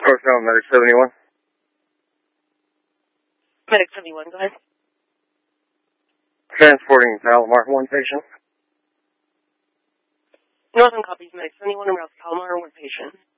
Northbound Medic 71. Medic 71, go ahead. Transporting Palomar, one patient. Northern copies, Medic 71, around Palomar, one patient.